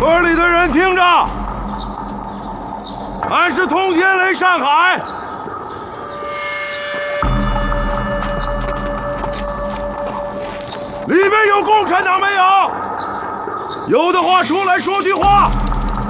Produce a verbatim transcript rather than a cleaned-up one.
村里的人听着，俺是通天雷善海，里边有共产党没有？有的话出来说句话。